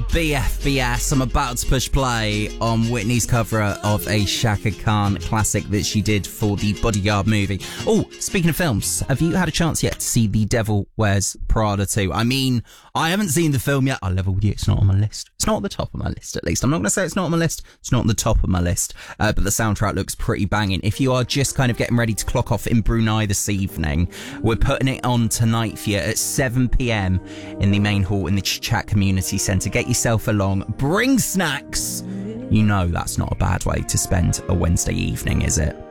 BFBS. I'm about to push play on Whitney's cover of a Shaka Khan classic that she did for the Bodyguard movie. Oh, speaking of films, have you had a chance yet to see The Devil Wears Prada 2? I mean, I haven't seen the film yet. I'll level with you, it's not on my list. It's not at the top of my list, at least. I'm not going to say it's not on my list. It's not on the top of my list. But the soundtrack looks pretty banging. If you are just kind of getting ready to clock off in Brunei this evening, we're putting it on tonight for you at 7 p.m. in the main hall in the Chat Community Centre. Get yourself along. Bring snacks. You know that's not a bad way to spend a Wednesday evening, is it?